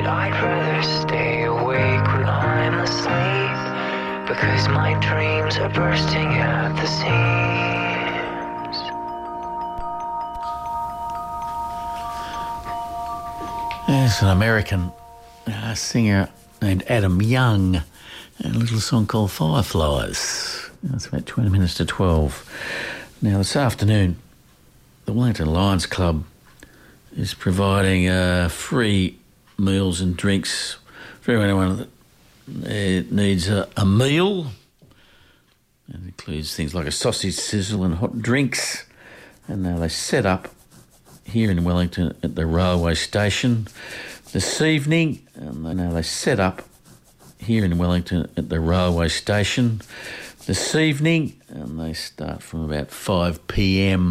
I'd rather stay awake when I'm asleep, because my dreams are bursting at the seams. There's an American singer named Adam Young, and a little song called Fireflies. It's about 20 minutes to 12. Now, this afternoon, the Wellington Lions Club is providing free meals and drinks for anyone that needs a meal. It includes things like a sausage sizzle and hot drinks. And they set up here in Wellington at the railway station this evening. And they set up here in Wellington at the railway station this evening. And they start from about 5 p.m.